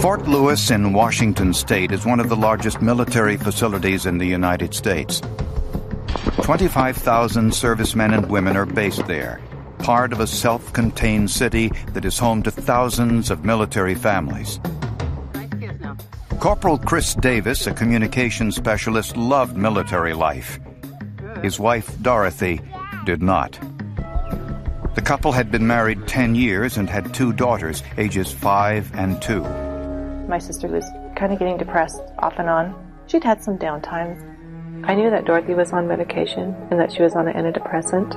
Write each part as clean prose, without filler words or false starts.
Fort Lewis in Washington State is one of the largest military facilities in the United States. 25,000 servicemen and women are based there, part of a self-contained city that is home to thousands of military families. Corporal Chris Davis, a communications specialist, loved military life. His wife, Dorothy, did not. The couple had been married 10 years and had 2 daughters, ages 5 and 2. My sister was kind of getting depressed off and on. She'd had some down times. I knew that Dorothy was on medication and that she was on an antidepressant.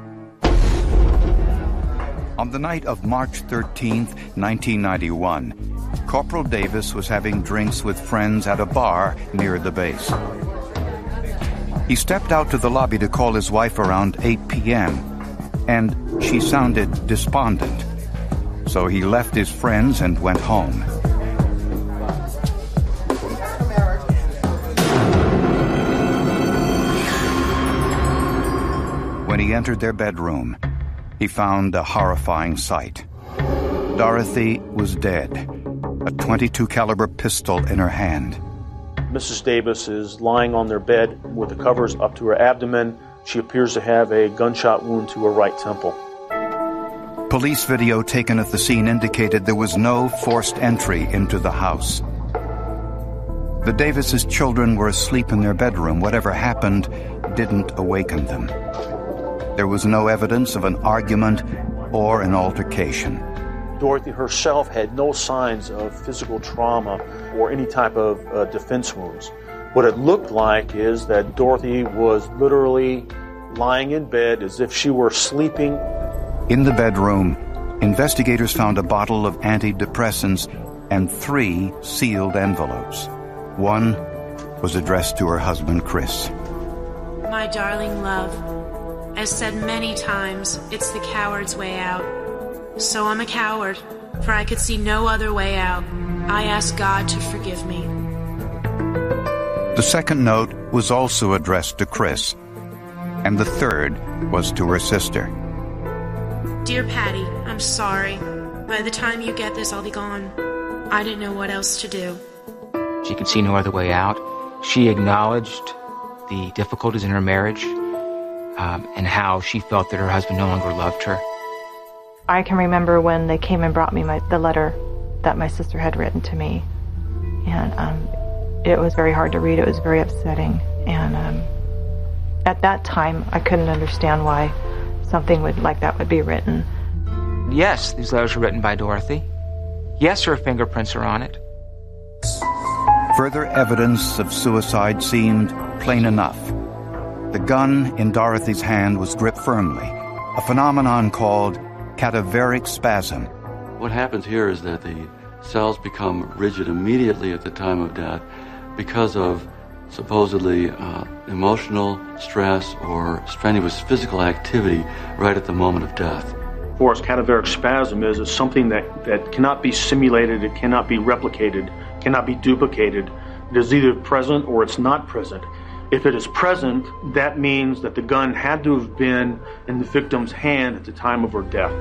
On the night of March 13th, 1991, Corporal Davis was having drinks with friends at a bar near the base. He stepped out to the lobby to call his wife around 8 p.m., and she sounded despondent. So he left his friends and went home. When he entered their bedroom, he found a horrifying sight. Dorothy was dead, a .22 caliber pistol in her hand. Mrs. Davis is lying on their bed with the covers up to her abdomen. She appears to have a gunshot wound to her right temple. Police video taken at the scene indicated there was no forced entry into the house. The Davises' children were asleep in their bedroom. Whatever happened didn't awaken them. There was no evidence of an argument or an altercation. Dorothy herself had no signs of physical trauma or any type of defense wounds. What it looked like is that Dorothy was literally lying in bed as if she were sleeping. In the bedroom, investigators found a bottle of antidepressants and 3 sealed envelopes. One was addressed to her husband, Chris. My darling love, as said many times, it's the coward's way out. So I'm a coward, for I could see no other way out. I ask God to forgive me. The second note was also addressed to Chris, and the third was to her sister. Dear Patty, I'm sorry. By the time you get this, I'll be gone. I didn't know what else to do. She could see no other way out. She acknowledged the difficulties in her marriage and how she felt that her husband no longer loved her. I can remember when they came and brought me the letter that my sister had written to me. And it was very hard to read. It was very upsetting. And at that time, I couldn't understand why something like that would be written. Yes, these letters were written by Dorothy. Yes, her fingerprints are on it. Further evidence of suicide seemed plain enough. The gun in Dorothy's hand was gripped firmly, a phenomenon called cadaveric spasm. What happens here is that the cells become rigid immediately at the time of death because of supposedly emotional stress or strenuous physical activity right at the moment of death. For us, cadaveric spasm is something that cannot be simulated, it cannot be replicated, cannot be duplicated. It is either present or it's not present. If it is present, that means that the gun had to have been in the victim's hand at the time of her death.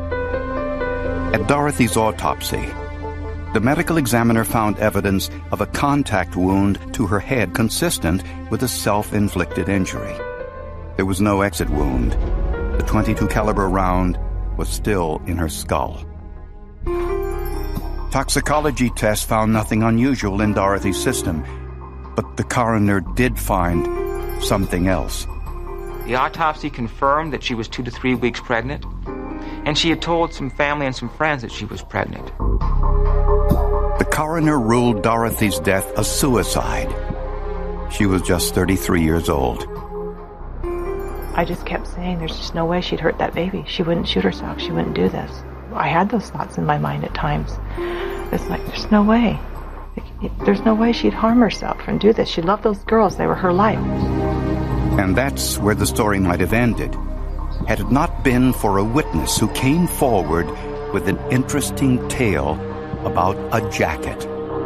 At Dorothy's autopsy, the medical examiner found evidence of a contact wound to her head consistent with a self-inflicted injury. There was no exit wound. The .22 caliber round was still in her skull. Toxicology tests found nothing unusual in Dorothy's system, but the coroner did find something else. The autopsy confirmed that she was 2 to 3 weeks pregnant, and she had told some family and some friends that she was pregnant. The coroner ruled Dorothy's death a suicide. She was just 33 years old. I just kept saying there's just no way she'd hurt that baby. She wouldn't shoot herself. She wouldn't do this. I had those thoughts in my mind at times. It's like, there's no way. There's no way she'd harm herself and do this. She loved those girls. They were her life. And that's where the story might have ended, had it not been for a witness who came forward with an interesting tale about a jacket.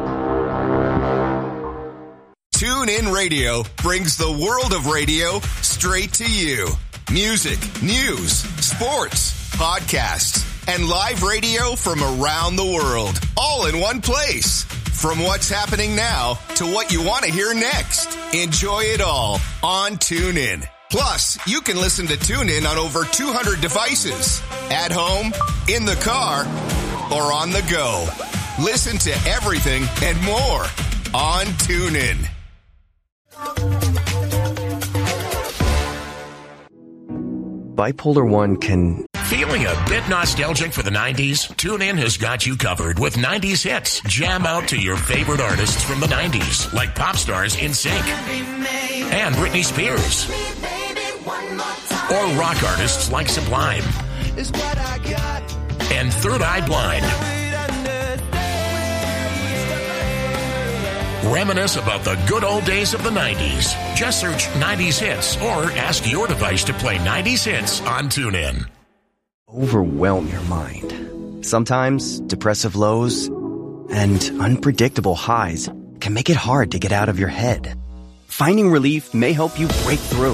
TuneIn Radio brings the world of radio straight to you. Music, news, sports, podcasts, and live radio from around the world, all in one place. From what's happening now to what you want to hear next. Enjoy it all on TuneIn. Plus, you can listen to TuneIn on over 200 devices. At home, in the car, or on the go. Listen to everything and more on TuneIn. Bipolar 1 can... Feeling a bit nostalgic for the 90s? TuneIn has got you covered with 90s hits. Jam out to your favorite artists from the 90s, like pop stars NSYNC and Britney Spears. Or rock artists like Sublime and Third Eye Blind. Reminisce about the good old days of the 90s. Just search 90s hits or ask your device to play 90s hits on TuneIn. Overwhelm your mind. Sometimes depressive lows and unpredictable highs can make it hard to get out of your head. Finding relief may help you break through.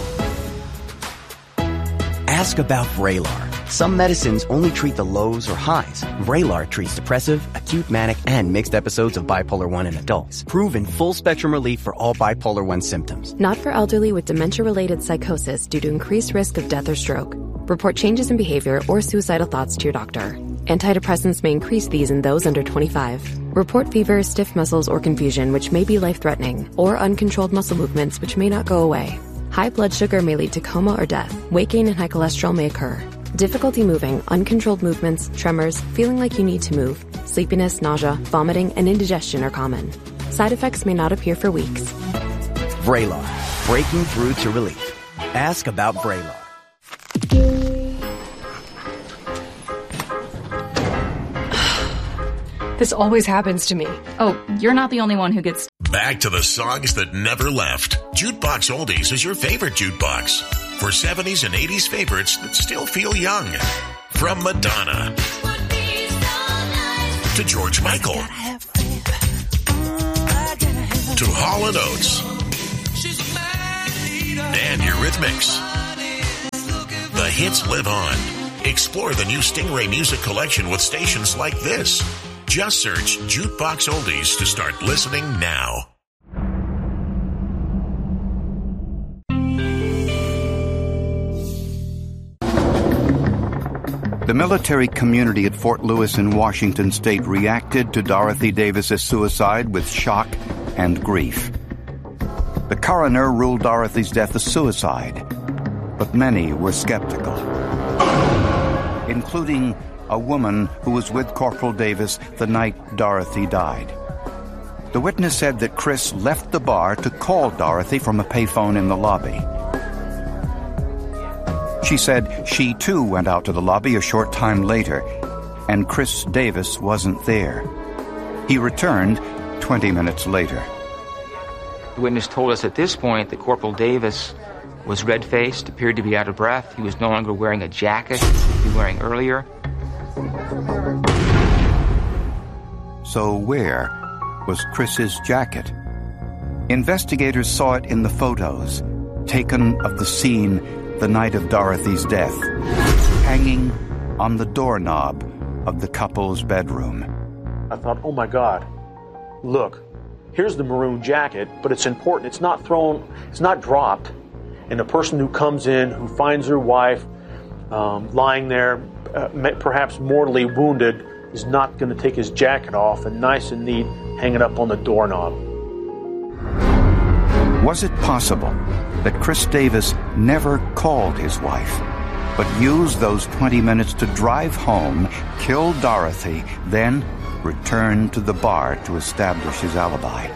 Ask about Vraylar. Some medicines only treat the lows or highs. Vraylar treats depressive, acute manic, and mixed episodes of bipolar 1 in adults. Proven full-spectrum relief for all bipolar 1 symptoms. Not for elderly with dementia-related psychosis due to increased risk of death or stroke. Report changes in behavior or suicidal thoughts to your doctor. Antidepressants may increase these in those under 25. Report fever, stiff muscles, or confusion, which may be life-threatening, or uncontrolled muscle movements, which may not go away. High blood sugar may lead to coma or death. Weight gain and high cholesterol may occur. Difficulty moving, uncontrolled movements, tremors, feeling like you need to move, sleepiness, nausea, vomiting, and indigestion are common. Side effects may not appear for weeks. Vraylar. Breaking through to relief. Ask about Vraylar. This always happens to me. Oh, you're not the only one who gets... Back to the songs that never left. Jukebox Oldies is your favorite jukebox. For 70s and 80s favorites that still feel young. From Madonna to George Michael to Hall & Oates and Eurythmics. The hits live on. Explore the new Stingray Music Collection with stations like this. Just search Jukebox Oldies to start listening now. The military community at Fort Lewis in Washington state reacted to Dorothy Davis's suicide with shock and grief. The coroner ruled Dorothy's death a suicide, but many were skeptical, including a woman who was with Corporal Davis the night Dorothy died. The witness said that Chris left the bar to call Dorothy from a payphone in the lobby. She said she too went out to the lobby a short time later, and Chris Davis wasn't there. He returned 20 minutes later. The witness told us at this point that Corporal Davis was red-faced, appeared to be out of breath. He was no longer wearing a jacket he was wearing earlier. So where was Chris's jacket? Investigators saw it in the photos taken of the scene the night of Dorothy's death, hanging on the doorknob of the couple's bedroom. I thought, oh my God, look, here's the maroon jacket, but it's important. It's not thrown, it's not dropped. And the person who comes in, who finds her wife lying there, perhaps mortally wounded, is not going to take his jacket off and nice and neat, hang it up on the doorknob. Was it possible that Chris Davis never called his wife, but used those 20 minutes to drive home, kill Dorothy, then return to the bar to establish his alibi?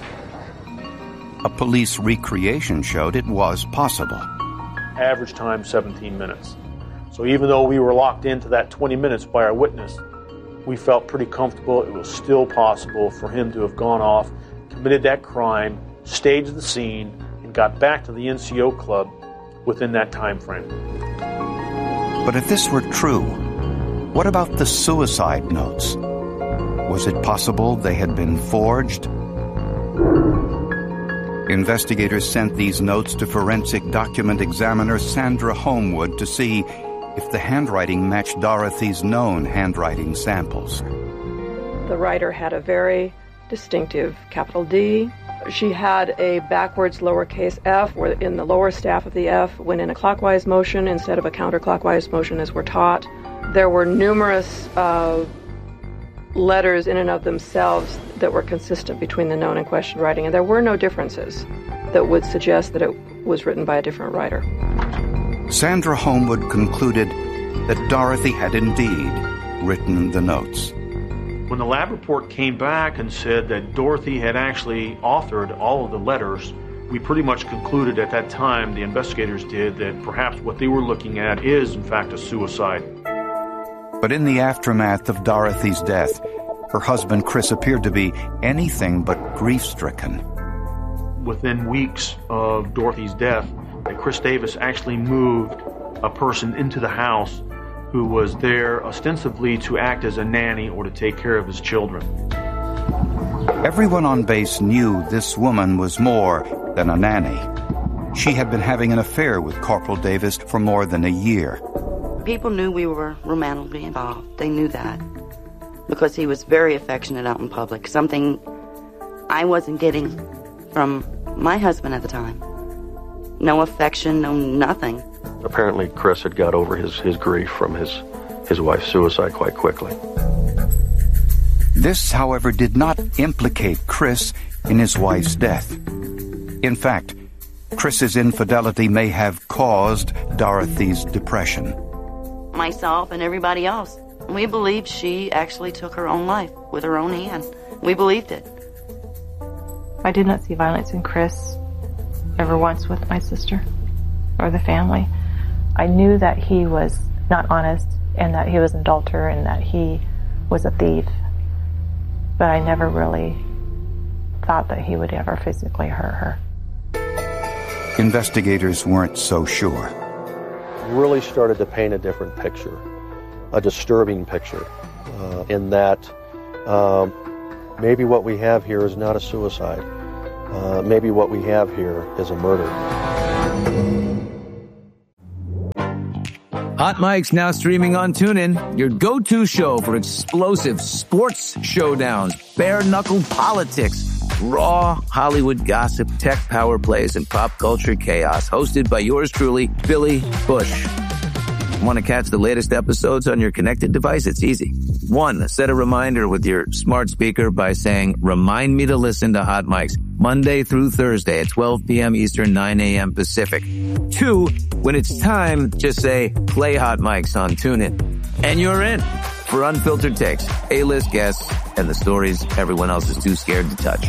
A police recreation showed it was possible. Average time, 17 minutes. So even though we were locked into that 20 minutes by our witness, we felt pretty comfortable it was still possible for him to have gone off, committed that crime, staged the scene, and got back to the NCO club within that time frame. But if this were true, what about the suicide notes? Was it possible they had been forged? Investigators sent these notes to forensic document examiner Sandra Homewood to see if the handwriting matched Dorothy's known handwriting samples. The writer had a very distinctive capital D. She had a backwards lowercase f, where in the lower staff of the F went in a clockwise motion instead of a counterclockwise motion as we're taught. There were numerous letters in and of themselves that were consistent between the known and question writing, and there were no differences that would suggest that it was written by a different writer. Sandra Homewood concluded that Dorothy had indeed written the notes. When the lab report came back and said that Dorothy had actually authored all of the letters, we pretty much concluded at that time, the investigators did, that perhaps what they were looking at is, in fact, a suicide. But in the aftermath of Dorothy's death, her husband Chris appeared to be anything but grief-stricken. Within weeks of Dorothy's death, Chris Davis actually moved a person into the house who was there ostensibly to act as a nanny or to take care of his children. Everyone on base knew this woman was more than a nanny. She had been having an affair with Corporal Davis for more than a year. People knew we were romantically involved. They knew that because he was very affectionate out in public, something I wasn't getting from my husband at the time. No affection, no nothing. Apparently, Chris had got over his grief from his wife's suicide quite quickly. This, however, did not implicate Chris in his wife's death. In fact, Chris's infidelity may have caused Dorothy's depression. Myself and everybody else, we believed she actually took her own life with her own hand. We believed it. I did not see violence in Chris ever once with my sister or the family. I knew that he was not honest and that he was an adulterer and that he was a thief, but I never really thought that he would ever physically hurt her. Investigators weren't so sure. Really started to paint a different picture, a disturbing picture, in that maybe what we have here is not a suicide. Maybe what we have here is a murder. Hot Mic's now streaming on TuneIn, your go-to show for explosive sports showdowns, bare-knuckle politics, raw Hollywood gossip, tech power plays, and pop culture chaos. Hosted by yours truly, Billy Bush. Want to catch the latest episodes on your connected device? It's easy. 1, set a reminder with your smart speaker by saying, "Remind me to listen to Hot Mics Monday through Thursday at 12 p.m. Eastern, 9 a.m. Pacific." 2, when it's time, just say, "Play Hot Mics on TuneIn." And you're in for unfiltered takes, A-list guests, and the stories everyone else is too scared to touch.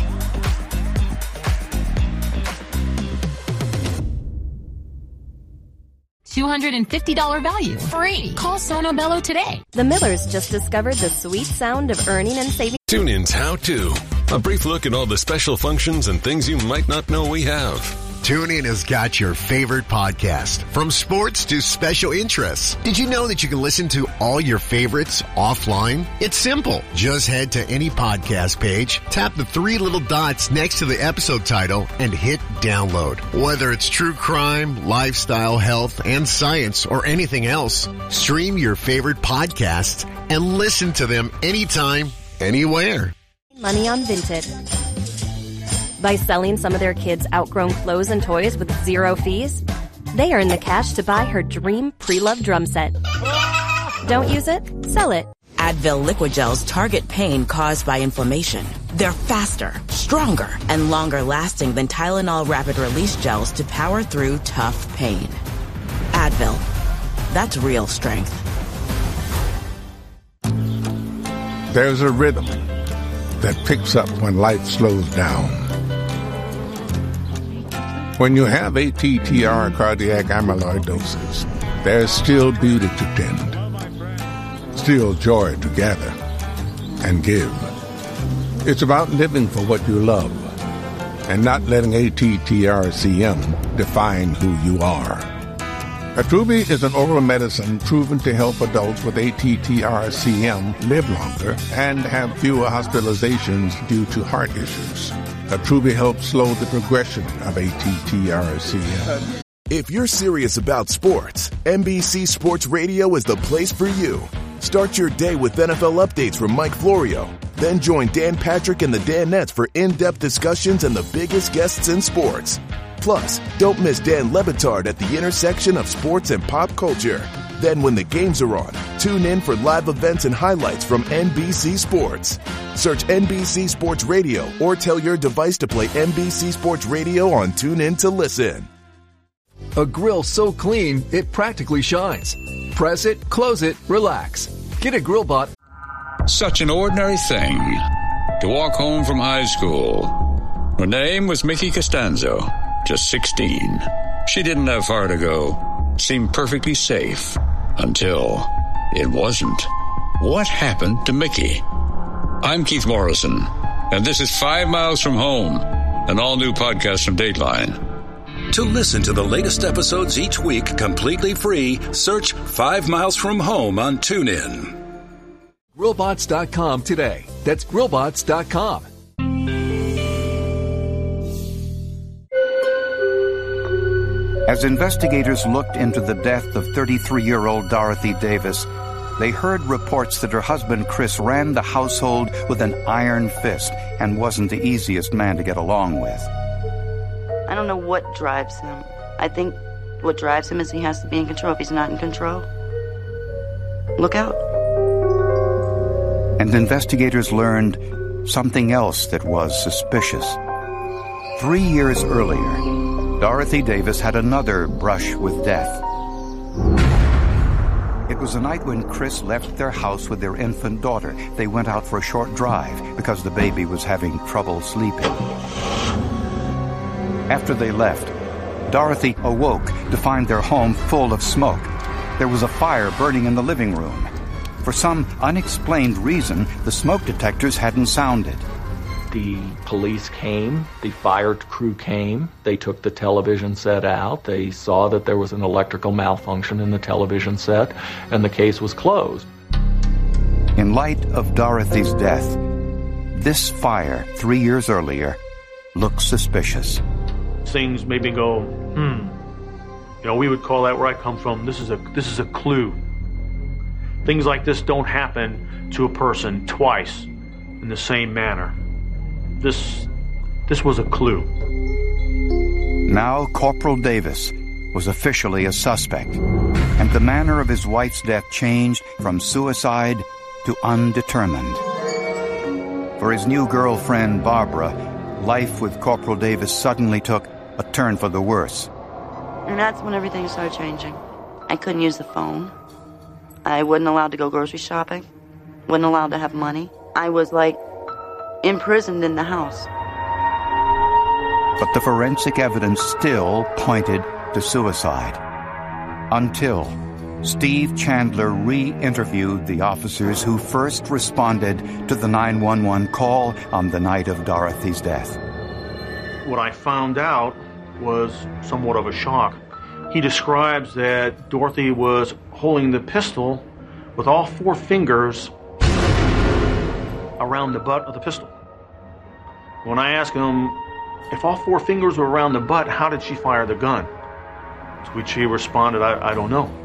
$250 value. Free. Call Sono Bello today. The Millers just discovered the sweet sound of earning and saving. TuneIn's How To. A brief look at all the special functions and things you might not know we have. TuneIn has got your favorite podcast, from sports to special interests. Did you know that you can listen to all your favorites offline? It's simple. Just head to any podcast page, tap the 3 little dots next to the episode title, and hit download. Whether it's true crime, lifestyle, health, and science, or anything else, stream your favorite podcasts and listen to them anytime, anywhere. Money on Vinted. By selling some of their kids' outgrown clothes and toys with 0 fees, they earn the cash to buy her dream pre-loved drum set. Don't use it? Sell it. Advil Liquid Gels target pain caused by inflammation. They're faster, stronger, and longer lasting than Tylenol Rapid Release Gels to power through tough pain. Advil. That's real strength. There's a rhythm that picks up when life slows down. When you have ATTR cardiac amyloidosis, there's still beauty to tend, still joy to gather and give. It's about living for what you love and not letting ATTR-CM define who you are. Attruby is an oral medicine proven to help adults with ATTR-CM live longer and have fewer hospitalizations due to heart issues. Attruby helps slow the progression of ATTR-CM. If you're serious about sports, NBC Sports Radio is the place for you. Start your day with NFL updates from Mike Florio. Then join Dan Patrick and the Danettes for in-depth discussions and the biggest guests in sports. Plus, don't miss Dan Le Batard at the intersection of sports and pop culture. Then when the games are on, tune in for live events and highlights from NBC Sports. Search NBC Sports Radio or tell your device to play NBC Sports Radio on TuneIn to listen. A grill so clean, it practically shines. Press it, close it, relax. Get a GrillBot. Such an ordinary thing to walk home from high school. Her name was Mickey Costanzo, just 16. She didn't have far to go. Seemed perfectly safe until it wasn't. What happened to Mickey? I'm Keith Morrison, and this is 5 Miles from Home, an all-new podcast from Dateline. To listen to the latest episodes each week completely free, search 5 Miles from Home on TuneIn. GrillBots.com today. That's GrillBots.com. As investigators looked into the death of 33-year-old Dorothy Davis, they heard reports that her husband Chris ran the household with an iron fist and wasn't the easiest man to get along with. I don't know what drives him. I think what drives him is he has to be in control. If he's not in control, look out. And investigators learned something else that was suspicious. 3 years earlier, Dorothy Davis had another brush with death. It was a night when Chris left their house with their infant daughter. They went out for a short drive because the baby was having trouble sleeping. After they left, Dorothy awoke to find their home full of smoke. There was a fire burning in the living room. For some unexplained reason, the smoke detectors hadn't sounded. The police came, the fire crew came, they took the television set out, they saw that there was an electrical malfunction in the television set, and the case was closed. In light of Dorothy's death, this fire 3 years earlier looked suspicious. Things made me go, we would call that where I come from, this is a clue. Things like this don't happen to a person twice in the same manner. This was a clue. Now Corporal Davis was officially a suspect, and the manner of his wife's death changed from suicide to undetermined. For his new girlfriend, Barbara, life with Corporal Davis suddenly took a turn for the worse. And that's when everything started changing. I couldn't use the phone. I wasn't allowed to go grocery shopping. Wasn't allowed to have money. I was like imprisoned in the house. But the forensic evidence still pointed to suicide. Until Steve Chandler re-interviewed the officers who first responded to the 911 call on the night of Dorothy's death. What I found out was somewhat of a shock. He describes that Dorothy was holding the pistol with all 4 fingers around the butt of the pistol. When I asked him if all 4 fingers were around the butt, how did she fire the gun? To which he responded, I don't know.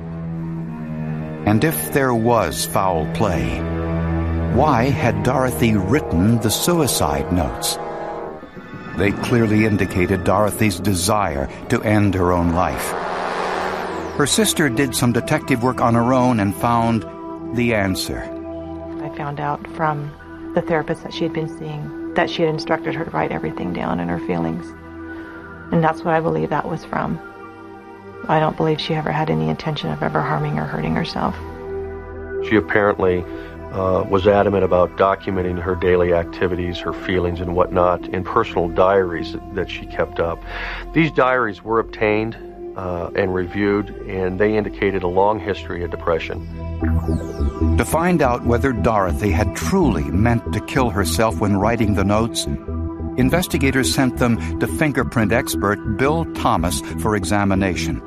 And if there was foul play, why had Dorothy written the suicide notes? They clearly indicated Dorothy's desire to end her own life. Her sister did some detective work on her own and found the answer. I found out from the therapist that she had been seeing that she had instructed her to write everything down and her feelings. And that's what I believe that was from. I don't believe she ever had any intention of ever harming or hurting herself. She apparently was adamant about documenting her daily activities, her feelings and whatnot in personal diaries that she kept up. These diaries were obtained and reviewed, and they indicated a long history of depression. To find out whether Dorothy had truly meant to kill herself when writing the notes, investigators sent them to fingerprint expert Bill Thomas for examination.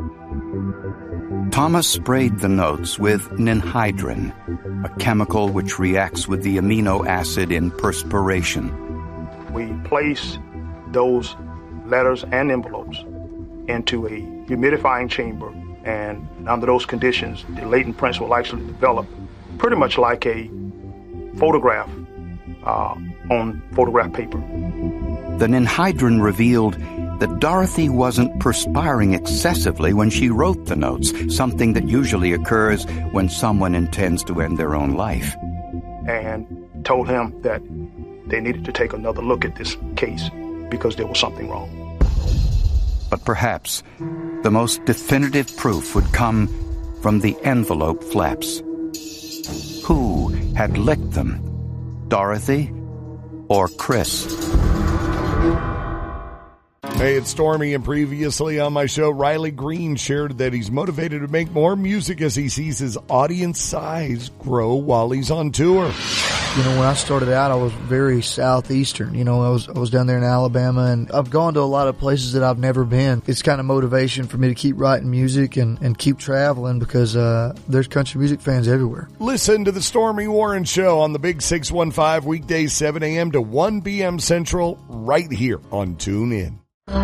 Thomas sprayed the notes with ninhydrin, a chemical which reacts with the amino acid in perspiration. We place those letters and envelopes into a humidifying chamber, and under those conditions, the latent prints will actually develop pretty much like a photograph on photograph paper. The ninhydrin revealed that Dorothy wasn't perspiring excessively when she wrote the notes, something that usually occurs when someone intends to end their own life. And told him that they needed to take another look at this case because there was something wrong. But perhaps the most definitive proof would come from the envelope flaps. Who had licked them? Dorothy or Chris? Hey, it's Stormy, and previously on my show, Riley Green shared that he's motivated to make more music as he sees his audience size grow while he's on tour. You know, when I started out, I was very southeastern. You know, I was down there in Alabama, and I've gone to a lot of places that I've never been. It's kind of motivation for me to keep writing music and keep traveling because there's country music fans everywhere. Listen to the Stormy Warren Show on the Big 615 weekdays 7 a.m. to 1 p.m. Central right here on TuneIn.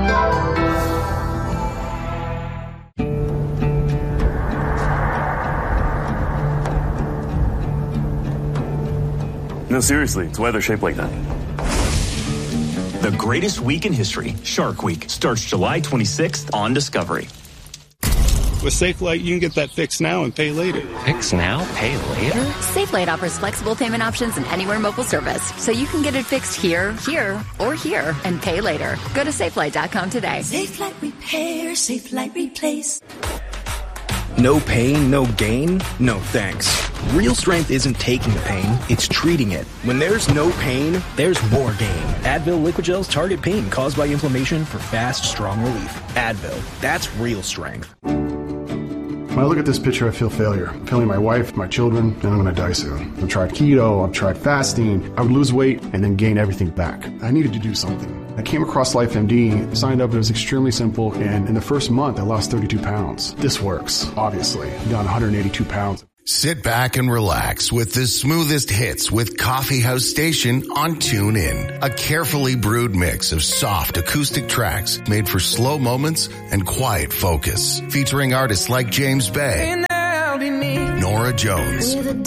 No, seriously, it's weather shaped like that. The greatest week in history, Shark Week, starts July 26th on Discovery. With SafeLight, you can get that fixed now and pay later. Fix now, pay later? SafeLight offers flexible payment options and anywhere mobile service, so you can get it fixed here, or here, and pay later. Go to SafeLight.com today. SafeLight Repair, SafeLight Replace. No pain, no gain? No thanks. Real strength isn't taking the pain, it's treating it. When there's no pain, there's more gain. Advil Liquid Gels target pain caused by inflammation for fast, strong relief. Advil, that's real strength. When I look at this picture, I feel failure. I'm failing my wife, my children, and I'm going to die soon. I've tried keto, I've tried fasting. I would lose weight and then gain everything back. I needed to do something. I came across LifeMD, signed up, it was extremely simple, and in the first month, I lost 32 pounds. This works, obviously. I'm down 182 pounds. Sit back and relax with the smoothest hits with Coffee House Station on TuneIn. A carefully brewed mix of soft acoustic tracks made for slow moments and quiet focus. Featuring artists like James Bay, Nora Jones, and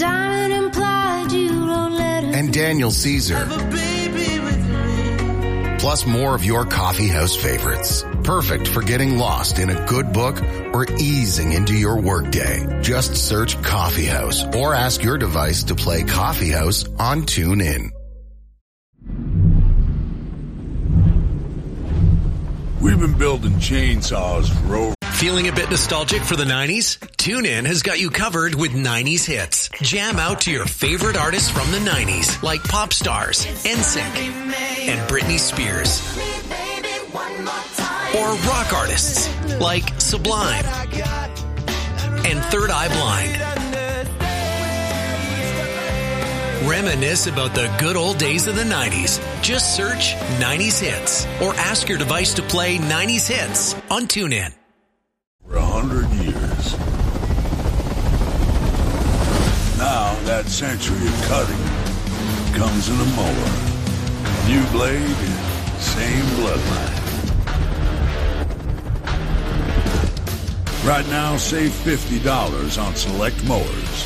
Daniel Caesar. Plus more of your coffee house favorites. Perfect for getting lost in a good book or easing into your workday. Just search Coffee House or ask your device to play Coffee House on TuneIn. We've been building chainsaws for over... Feeling a bit nostalgic for the 90s? TuneIn has got you covered with 90s hits. Jam out to your favorite artists from the 90s, like Pop Stars, NSYNC, and Britney Spears. Or rock artists, like Sublime and Third Eye Blind. Reminisce about the good old days of the 90s. Just search 90s hits or ask your device to play 90s hits on TuneIn. For 100 years. Now that century of cutting comes in a mower. New blade, same bloodline. Right now, save $50 on select mowers.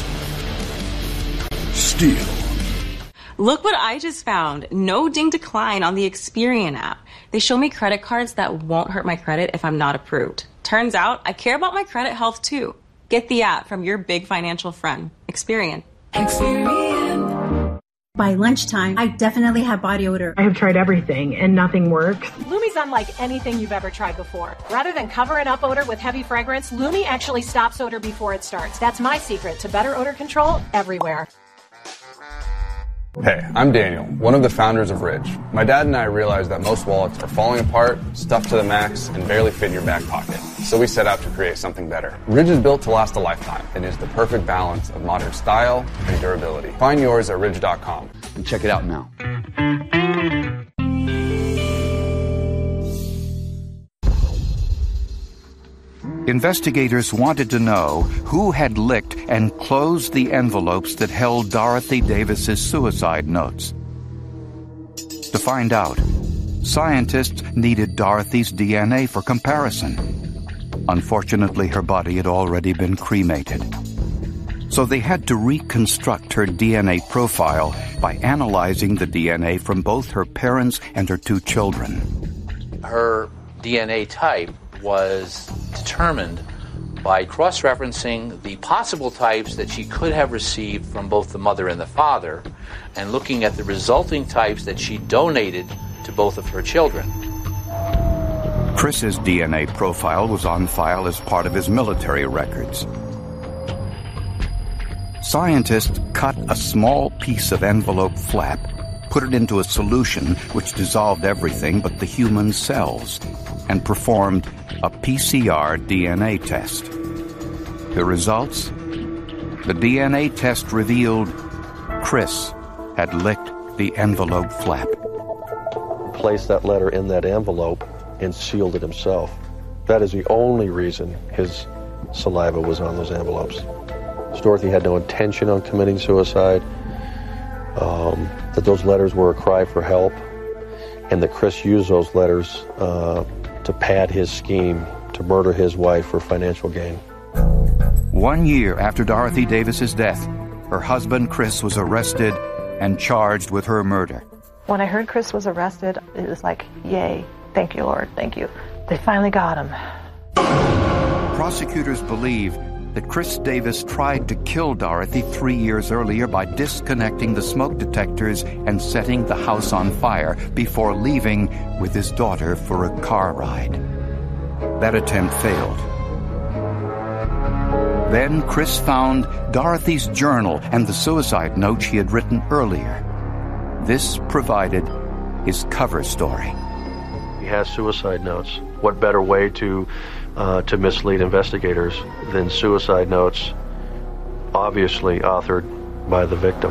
Steel. Look what I just found. No ding decline on the Experian app. They show me credit cards that won't hurt my credit if I'm not approved. Turns out I care about my credit health too. Get the app from your big financial friend. Experian. By lunchtime, I definitely have body odor. I have tried everything and nothing works. Lumi's unlike anything you've ever tried before. Rather than covering up odor with heavy fragrance, Lumi actually stops odor before it starts. That's my secret to better odor control everywhere. Hey, I'm Daniel, one of the founders of Ridge. My dad and I realized that most wallets are falling apart, stuffed to the max, and barely fit in your back pocket. So we set out to create something better. Ridge is built to last a lifetime and is the perfect balance of modern style and durability. Find yours at ridge.com and check it out now. Investigators wanted to know who had licked and closed the envelopes that held Dorothy Davis's suicide notes. To find out, Scientists needed Dorothy's DNA for comparison. Unfortunately, her body had already been cremated. So they had to reconstruct her DNA profile by analyzing the DNA from both her parents and her 2 children. Her DNA type was determined by cross-referencing the possible types that she could have received from both the mother and the father, and looking at the resulting types that she donated to both of her children. Chris's DNA profile was on file as part of his military records. Scientists cut a small piece of envelope flap, put it into a solution which dissolved everything but the human cells, and performed a PCR DNA test. The results? The DNA test revealed Chris had licked the envelope flap. Placed that letter in that envelope and sealed it himself. That is the only reason his saliva was on those envelopes. Dorothy had no intention on committing suicide, that those letters were a cry for help, and that Chris used those letters to pad his scheme to murder his wife for financial gain. 1 year after Dorothy Davis's death, her husband Chris was arrested and charged with her murder. When I heard Chris was arrested, it was like, yay, thank you, Lord, thank you. They finally got him. Prosecutors believe that Chris Davis tried to kill Dorothy 3 years earlier by disconnecting the smoke detectors and setting the house on fire before leaving with his daughter for a car ride. That attempt failed. Then Chris found Dorothy's journal and the suicide note she had written earlier. This provided his cover story. He has suicide notes. What better way to mislead investigators than suicide notes, obviously authored by the victim?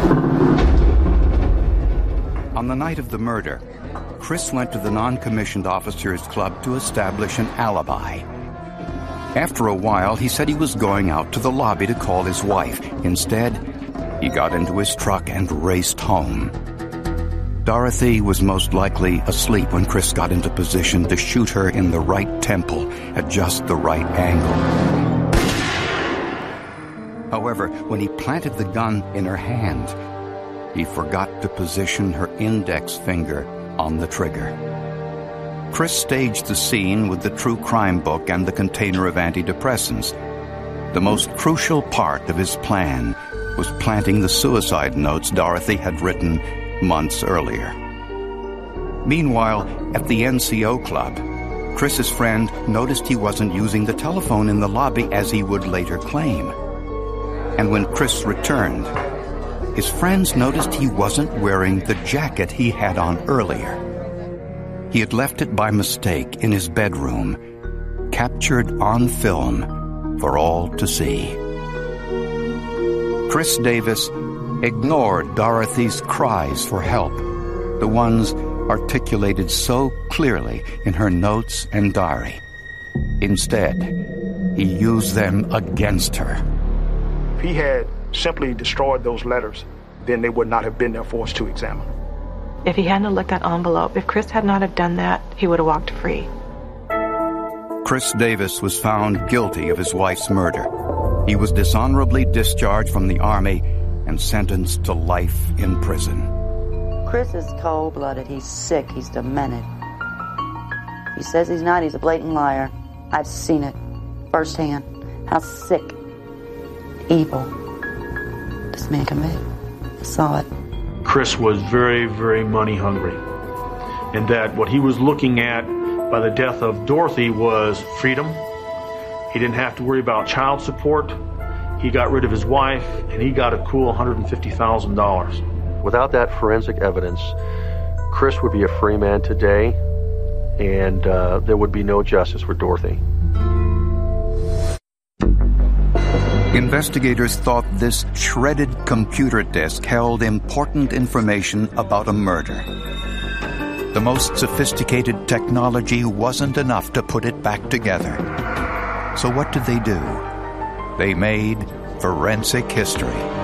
On the night of the murder, Chris went to the non-commissioned officers club to establish an alibi. After a while, he said he was going out to the lobby to call his wife. Instead, he got into his truck and raced home. Dorothy was most likely asleep when Chris got into position to shoot her in the right temple at just the right angle. However, when he planted the gun in her hand, he forgot to position her index finger on the trigger. Chris staged the scene with the true crime book and the container of antidepressants. The most crucial part of his plan was planting the suicide notes Dorothy had written months earlier. Meanwhile, at the NCO club, Chris's friend noticed he wasn't using the telephone in the lobby as he would later claim. And when Chris returned, his friends noticed he wasn't wearing the jacket he had on earlier. He had left it by mistake in his bedroom, captured on film for all to see. Chris Davis ignored Dorothy's cries for help, the ones articulated so clearly in her notes and diary. Instead, he used them against her. If he had simply destroyed those letters, then they would not have been there for us to examine. If he hadn't looked at that envelope, if Chris had not have done that, he would have walked free. Chris Davis was found guilty of his wife's murder. He was dishonorably discharged from the Army and sentenced to life in prison. Chris is cold-blooded. He's sick. He's demented. He says he's not. He's a blatant liar. I've seen it firsthand. How sick, evil this man can be. I saw it. Chris was very, very money hungry. And that what he was looking at by the death of Dorothy was freedom. He didn't have to worry about child support. He got rid of his wife, and he got a cool $150,000. Without that forensic evidence, Chris would be a free man today, and there would be no justice for Dorothy. Investigators thought this shredded computer disk held important information about a murder. The most sophisticated technology wasn't enough to put it back together. So what did they do? They made forensic history.